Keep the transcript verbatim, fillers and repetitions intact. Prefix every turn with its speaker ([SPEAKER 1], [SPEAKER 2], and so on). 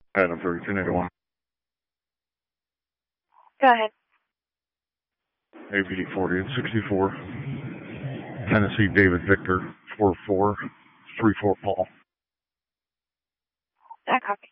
[SPEAKER 1] Adam thirty-two ninety-one.
[SPEAKER 2] Go ahead.
[SPEAKER 1] A V forty and sixty-four. Tennessee David Victor four four three four Paul.
[SPEAKER 2] I copy.